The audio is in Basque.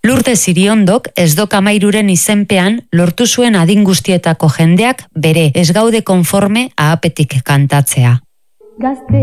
Lourdes Iriondok Esdok 13 izenpean lortu zuen adin guztietako jendeak bere Ez gaude konforme ahapetik kantatzea.